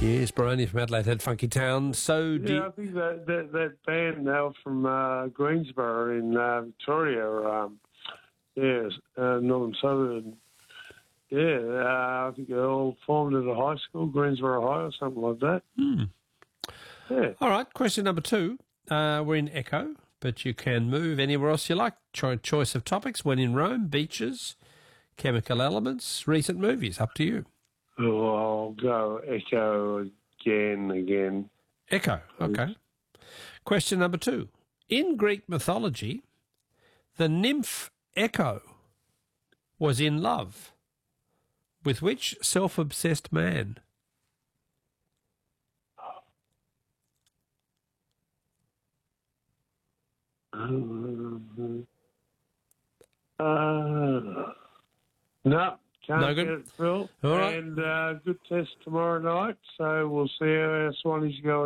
Yes, Baroni from Adelaide had Funky Town. So Yeah, I think that band now from Greensboro in Victoria, Northern Southern. Yeah, I think they all formed at a high school, Greensboro High or something like that. Yeah. All right, question number 2. We're in Echo, but you can move anywhere else you like. Choice of topics: when in Rome, beaches, chemical elements, recent movies. Up to you. Oh, I'll go Echo again. Echo, okay. Question number 2. In Greek mythology, the nymph Echo was in love with which self-obsessed man? No, can't No good? get it, Phil. All right. And good test tomorrow night, so we'll see how our Swannies go